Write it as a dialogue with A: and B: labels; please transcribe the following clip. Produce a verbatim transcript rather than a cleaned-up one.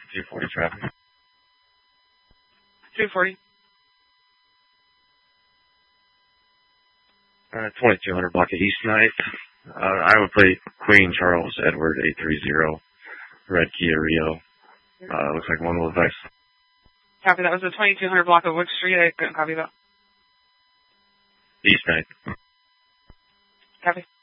A: two forty traffic.
B: two forty.
A: Uh, twenty-two hundred block of East Ninth. Uh, I would play Queen Charles Edward eight three zero. Red Kia Rio. Uh, looks like one wheel advice.
B: Copy, that was the twenty-two hundred block of Wick Street. I couldn't copy that.
A: East Ninth.
B: Copy.